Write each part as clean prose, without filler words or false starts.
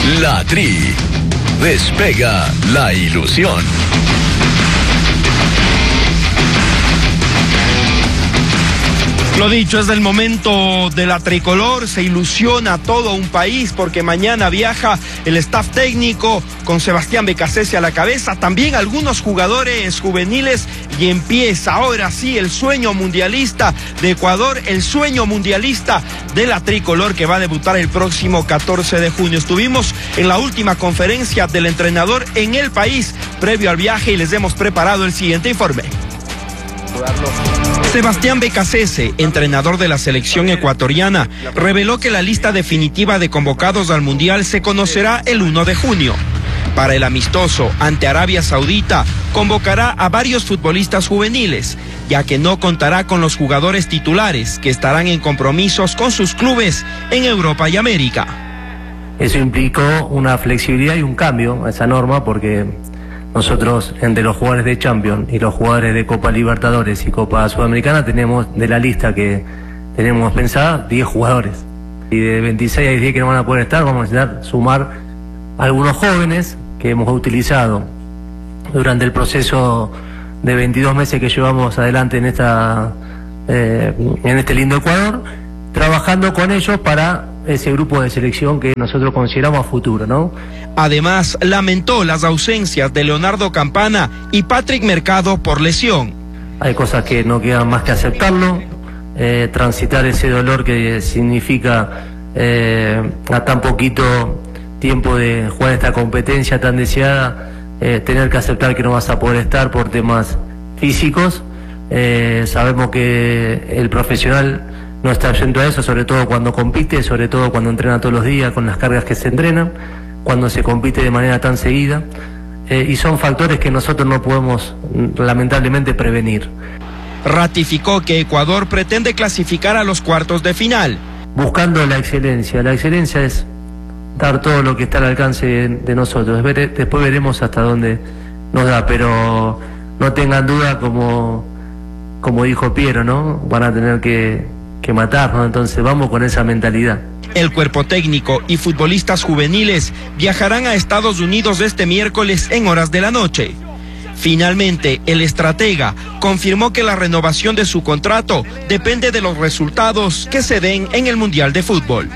La Tri. Despega la ilusión. Lo dicho, es el momento de la tricolor, se ilusiona todo un país porque mañana viaja el staff técnico con Sebastián Becasese a la cabeza, también algunos jugadores juveniles y empieza ahora sí el sueño mundialista de Ecuador, el sueño mundialista de la tricolor que va a debutar el próximo 14 de junio. Estuvimos en la última conferencia del entrenador en el país previo al viaje y les hemos preparado el siguiente informe. Sebastián Becasese, entrenador de la selección ecuatoriana, reveló que la lista definitiva de convocados al Mundial se conocerá el 1 de junio. Para el amistoso ante Arabia Saudita, convocará a varios futbolistas juveniles, ya que no contará con los jugadores titulares que estarán en compromisos con sus clubes en Europa y América. Eso implicó una flexibilidad y un cambio a esa norma porque nosotros, entre los jugadores de Champions y los jugadores de Copa Libertadores y Copa Sudamericana, tenemos de la lista que tenemos pensada 10 jugadores. Y de 26 hay 10 que no van a poder estar, vamos a necesitar sumar algunos jóvenes que hemos utilizado durante el proceso de 22 meses que llevamos adelante en este lindo Ecuador, trabajando con ellos para ese grupo de selección que nosotros consideramos a futuro, ¿no? Además, lamentó las ausencias de Leonardo Campana y Patrick Mercado por lesión. Hay cosas que no quedan más que aceptarlo, transitar ese dolor que significa a tan poquito tiempo de jugar esta competencia tan deseada, tener que aceptar que no vas a poder estar por temas físicos. Sabemos que el profesional no está atento a eso, sobre todo cuando compite, sobre todo cuando entrena todos los días con las cargas que se entrenan, cuando se compite de manera tan seguida, y son factores que nosotros no podemos lamentablemente prevenir. Ratificó que Ecuador pretende clasificar a los cuartos de final. Buscando la excelencia es dar todo lo que está al alcance de nosotros, después veremos hasta dónde nos da, pero no tengan duda, como dijo Piero, ¿no? Van a tener que matarnos, entonces vamos con esa mentalidad. El cuerpo técnico y futbolistas juveniles viajarán a Estados Unidos este miércoles en horas de la noche. Finalmente, el estratega confirmó que la renovación de su contrato depende de los resultados que se den en el Mundial de Fútbol.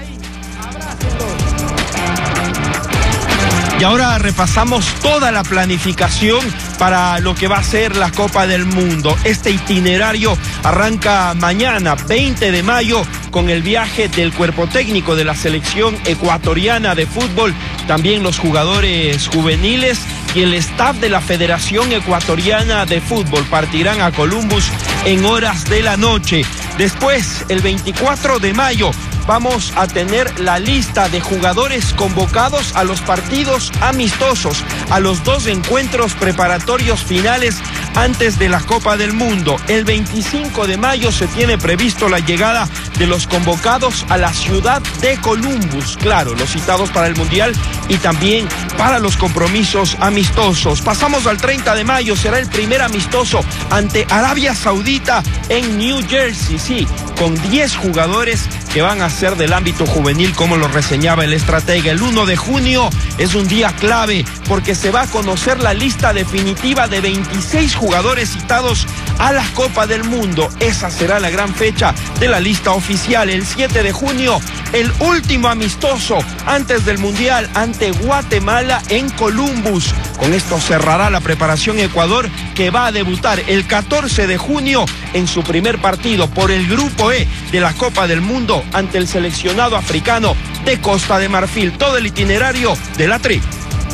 Y ahora repasamos toda la planificación para lo que va a ser la Copa del Mundo. Este itinerario arranca mañana, 20 de mayo, con el viaje del cuerpo técnico de la selección ecuatoriana de fútbol, también los jugadores juveniles y el staff de la Federación Ecuatoriana de Fútbol partirán a Columbus en horas de la noche. Después, el 24 de mayo, vamos a tener la lista de jugadores convocados a los partidos amistosos, a los 2 encuentros preparatorios finales antes de la Copa del Mundo. El 25 de mayo se tiene previsto la llegada de los convocados a la ciudad de Columbus, claro, los citados para el Mundial y también para los compromisos amistosos. Pasamos al 30 de mayo, será el primer amistoso ante Arabia Saudita en New Jersey, sí, con 10 jugadores que van a ser del ámbito juvenil, como lo reseñaba el estratega. El 1 de junio es un día clave porque se va a conocer la lista definitiva de 26 jugadores citados a la Copa del Mundo. Esa será la gran fecha de la lista oficial. El 7 de junio, el último amistoso antes del Mundial ante Guatemala en Columbus. Con esto cerrará la preparación Ecuador, que va a debutar el 14 de junio en su primer partido por el Grupo E de la Copa del Mundo ante el seleccionado africano de Costa de Marfil. Todo el itinerario de la Tri.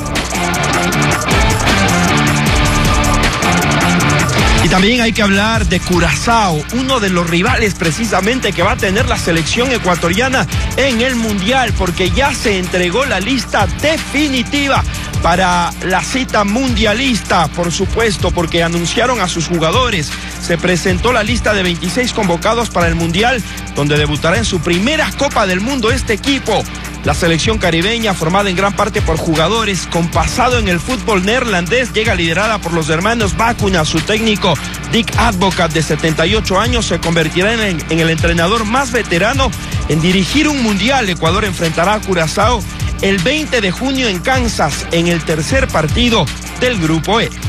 Y también hay que hablar de Curazao, uno de los rivales precisamente que va a tener la selección ecuatoriana en el Mundial, porque ya se entregó la lista definitiva para la cita mundialista, por supuesto, porque anunciaron a sus jugadores. Se presentó la lista de 26 convocados para el Mundial, donde debutará en su primera Copa del Mundo este equipo. La selección caribeña, formada en gran parte por jugadores con pasado en el fútbol neerlandés, llega liderada por los hermanos Bacuna. Su técnico, Dick Advocat, de 78 años, se convertirá en el entrenador más veterano en dirigir un Mundial. Ecuador enfrentará a Curazao el 20 de junio en Kansas, en el tercer partido del Grupo E.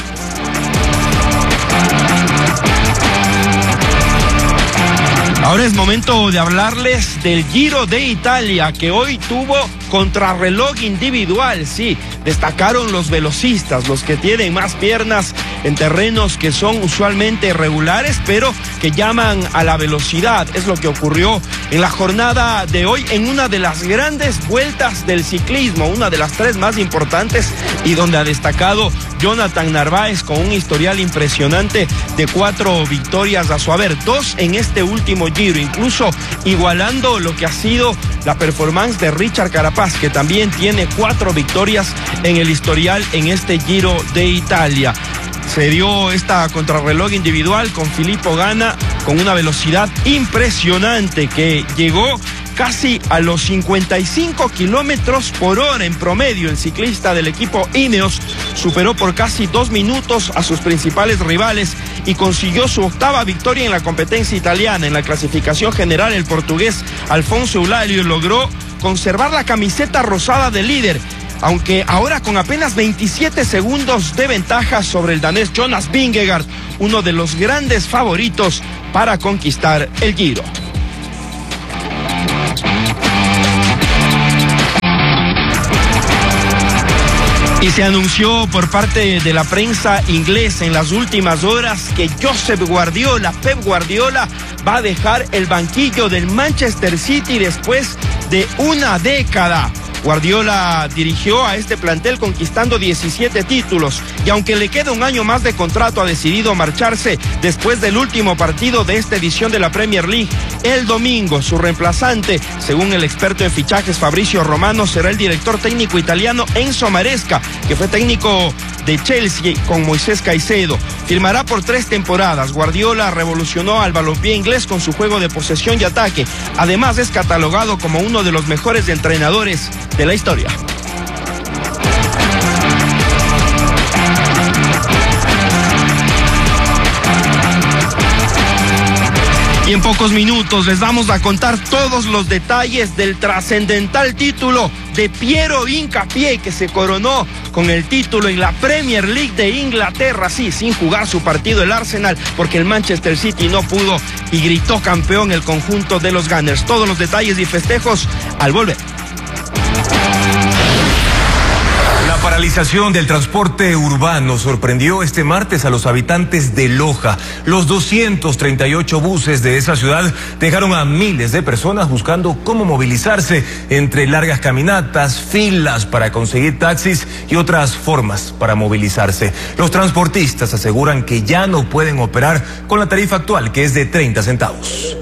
Ahora es momento de hablarles del Giro de Italia, que hoy tuvo contrarreloj individual. Sí, destacaron los velocistas, los que tienen más piernas en terrenos que son usualmente irregulares, pero que llaman a la velocidad. Es lo que ocurrió en la jornada de hoy, en una de las grandes vueltas del ciclismo, una de las tres más importantes, y donde ha destacado Jonathan Narváez con un historial impresionante de 4 victorias a su haber, 2 en este último Giro, incluso igualando lo que ha sido la performance de Richard Carapaz, que también tiene 4 victorias en el historial en este Giro de Italia. Se dio esta contrarreloj individual con Filippo Ganna con una velocidad impresionante que llegó casi a los 55 kilómetros por hora en promedio. El ciclista del equipo Ineos superó por casi 2 minutos a sus principales rivales y consiguió su 8ª victoria en la competencia italiana. En la clasificación general, el portugués Alfonso Eulalio logró conservar la camiseta rosada de líder, aunque ahora con apenas 27 segundos de ventaja sobre el danés Jonas Vingegaard, uno de los grandes favoritos para conquistar el Giro. Y se anunció por parte de la prensa inglesa en las últimas horas que Pep Guardiola, va a dejar el banquillo del Manchester City después de una década. Guardiola dirigió a este plantel conquistando 17 títulos y aunque le queda un año más de contrato, ha decidido marcharse después del último partido de esta edición de la Premier League el domingo. Su reemplazante, según el experto en fichajes Fabrizio Romano, será el director técnico italiano Enzo Maresca, que fue técnico de Chelsea con Moisés Caicedo. Firmará por 3 temporadas. Guardiola revolucionó al balompié inglés con su juego de posesión y ataque. Además, es catalogado como uno de los mejores entrenadores de la historia. Y en pocos minutos les vamos a contar todos los detalles del trascendental título de Piero Hincapié, que se coronó con el título en la Premier League de Inglaterra, sí, sin jugar su partido el Arsenal, porque el Manchester City no pudo y gritó campeón el conjunto de los Gunners. Todos los detalles y festejos al volver. La paralización del transporte urbano sorprendió este martes a los habitantes de Loja. Los 238 buses de esa ciudad dejaron a miles de personas buscando cómo movilizarse entre largas caminatas, filas para conseguir taxis y otras formas para movilizarse. Los transportistas aseguran que ya no pueden operar con la tarifa actual, que es de 30 centavos.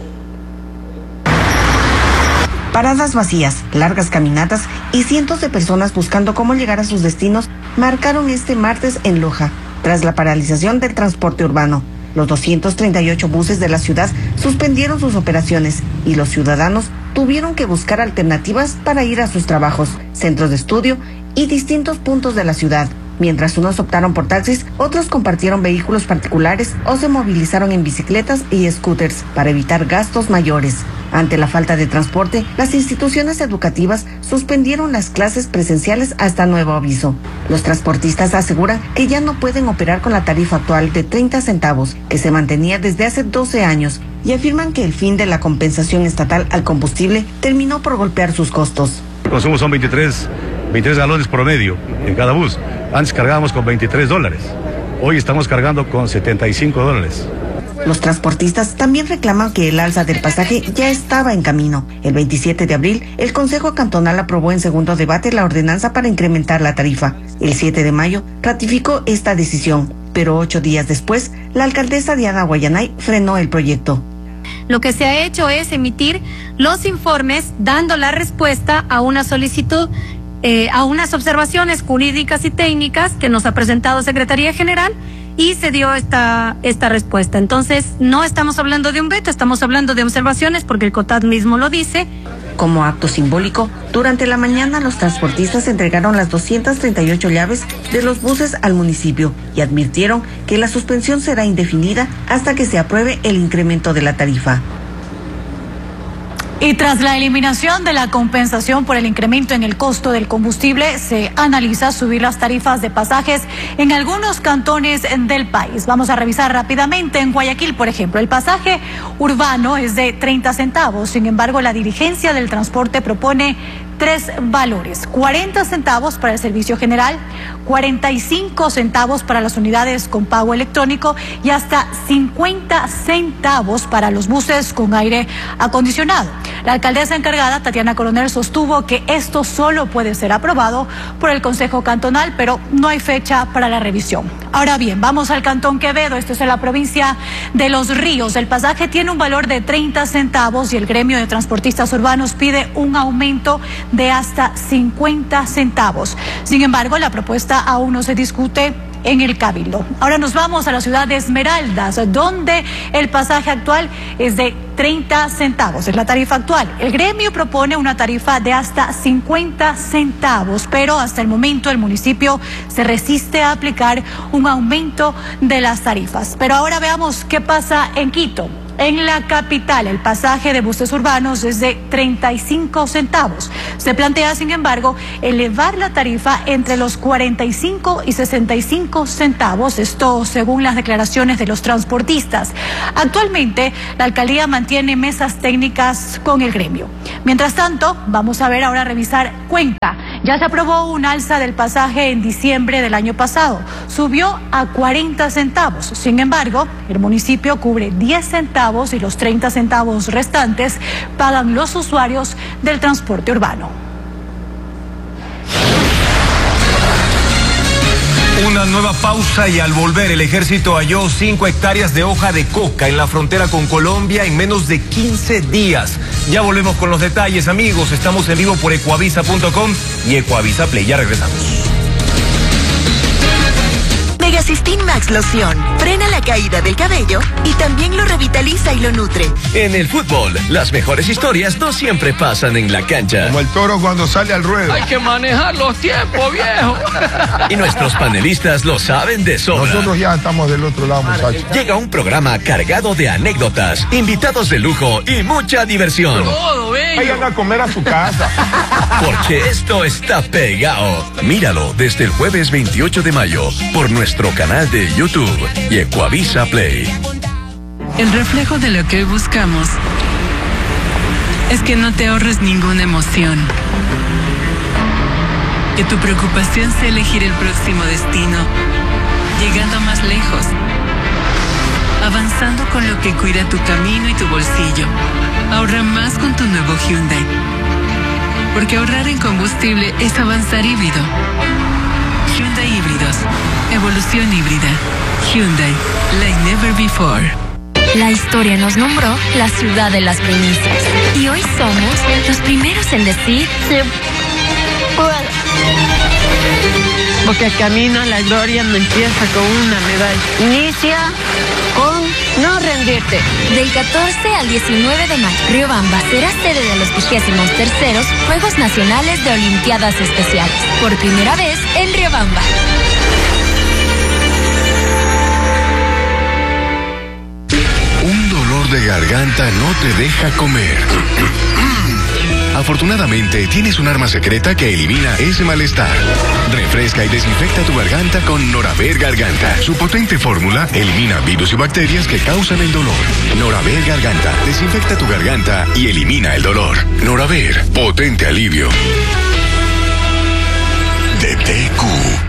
Paradas vacías, largas caminatas y cientos de personas buscando cómo llegar a sus destinos marcaron este martes en Loja, tras la paralización del transporte urbano. Los 238 buses de la ciudad suspendieron sus operaciones y los ciudadanos tuvieron que buscar alternativas para ir a sus trabajos, centros de estudio y distintos puntos de la ciudad. Mientras unos optaron por taxis, otros compartieron vehículos particulares o se movilizaron en bicicletas y scooters para evitar gastos mayores. Ante la falta de transporte, las instituciones educativas suspendieron las clases presenciales hasta nuevo aviso. Los transportistas aseguran que ya no pueden operar con la tarifa actual de 30 centavos, que se mantenía desde hace 12 años, y afirman que el fin de la compensación estatal al combustible terminó por golpear sus costos. El consumo son 23 galones promedio en cada bus. Antes cargábamos con $23. Hoy estamos cargando con $75. Los transportistas también reclaman que el alza del pasaje ya estaba en camino. El 27 de abril, el Consejo Cantonal aprobó en segundo debate la ordenanza para incrementar la tarifa. El 7 de mayo ratificó esta decisión, pero 8 días después, la alcaldesa Diana Guayanay frenó el proyecto. Lo que se ha hecho es emitir los informes dando la respuesta a una solicitud, a unas observaciones jurídicas y técnicas que nos ha presentado Secretaría General, y se dio esta respuesta. Entonces, no estamos hablando de un veto, estamos hablando de observaciones porque el COTAD mismo lo dice. Como acto simbólico, durante la mañana los transportistas entregaron las 238 llaves de los buses al municipio y advirtieron que la suspensión será indefinida hasta que se apruebe el incremento de la tarifa. Y tras la eliminación de la compensación por el incremento en el costo del combustible, se analiza subir las tarifas de pasajes en algunos cantones del país. Vamos a revisar rápidamente. En Guayaquil, por ejemplo, el pasaje urbano es de 30 centavos. Sin embargo, la dirigencia del transporte propone 3 valores: 40 centavos para el servicio general, 45 centavos para las unidades con pago electrónico y hasta 50 centavos para los buses con aire acondicionado. La alcaldesa encargada, Tatiana Coronel, sostuvo que esto solo puede ser aprobado por el Consejo Cantonal, pero no hay fecha para la revisión. Ahora bien, vamos al Cantón Quevedo. Esto es en la provincia de Los Ríos. El pasaje tiene un valor de 30 centavos y el gremio de transportistas urbanos pide un aumento de hasta 50 centavos. Sin embargo, la propuesta aún no se discute en el Cabildo. Ahora nos vamos a la ciudad de Esmeraldas, donde el pasaje actual es de 30 centavos. Es la tarifa actual. El gremio propone una tarifa de hasta 50 centavos, pero hasta el momento el municipio se resiste a aplicar un aumento de las tarifas. Pero ahora veamos qué pasa en Quito. En la capital, el pasaje de buses urbanos es de 35 centavos. Se plantea, sin embargo, elevar la tarifa entre los 45 y 65 centavos, esto según las declaraciones de los transportistas. Actualmente, la alcaldía mantiene mesas técnicas con el gremio. Mientras tanto, vamos a ver ahora revisar Cuenca. Ya se aprobó un alza del pasaje en diciembre del año pasado. Subió a 40 centavos. Sin embargo, el municipio cubre 10 centavos y los 30 centavos restantes pagan los usuarios del transporte urbano. Una nueva pausa y al volver el ejército halló 5 hectáreas de hoja de coca en la frontera con Colombia en menos de 15 días. Ya volvemos con los detalles, amigos. Estamos en vivo por ecuavisa.com y Ecuavisa Play. Ya regresamos. Megacistin Max Loción frena la caída del cabello y también lo revitaliza y lo nutre. En el fútbol, las mejores historias no siempre pasan en la cancha. Como el toro cuando sale al ruedo. Hay que manejar los tiempos, viejo. Y nuestros panelistas lo saben de sobra. Nosotros ya estamos del otro lado, muchachos. Llega un programa cargado de anécdotas, invitados de lujo y mucha diversión. Todo, bello. Vayan a comer a su casa. Porque esto está pegado. Míralo desde el jueves 28 de mayo por nuestro canal de YouTube y Ecuavisa Play. El reflejo de lo que hoy buscamos es que no te ahorres ninguna emoción. Que tu preocupación sea elegir el próximo destino, llegando más lejos, avanzando con lo que cuida tu camino y tu bolsillo. Ahorra más con tu nuevo Hyundai. Porque ahorrar en combustible es avanzar híbrido. Hyundai Híbridos. Evolución híbrida. Hyundai. Like never before. La historia nos nombró la ciudad de las primicias. Y hoy somos los primeros en decir se puede. Porque el camino a la gloria no empieza con una medalla. Inicia con no rendirte. Del 14 al 19 de mayo, Riobamba será sede de los 23º Juegos Nacionales de Olimpiadas Especiales. Por primera vez en Riobamba. Un dolor de garganta no te deja comer. Afortunadamente, tienes un arma secreta que elimina ese malestar. Refresca y desinfecta tu garganta con Noraver Garganta. Su potente fórmula elimina virus y bacterias que causan el dolor. Noraver Garganta. Desinfecta tu garganta y elimina el dolor. Noraver. Potente alivio. DTQ.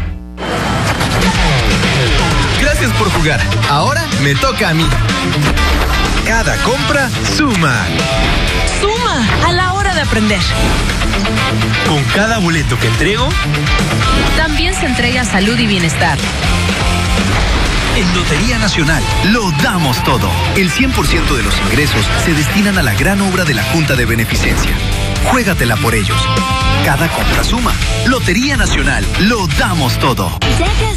Gracias por jugar. Ahora me toca a mí. Cada compra suma. Suma a la hora de aprender. Con cada boleto que entrego, también se entrega salud y bienestar. En Lotería Nacional lo damos todo. El 100% de los ingresos se destinan a la gran obra de la Junta de Beneficencia. Juégatela por ellos. Cada compra suma. Lotería Nacional, lo damos todo.